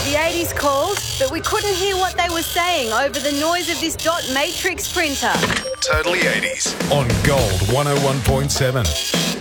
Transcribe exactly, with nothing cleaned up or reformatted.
The eighties called, but we couldn't hear what they were saying over the noise of this dot matrix printer. Totally eighties. On Gold one oh one point seven.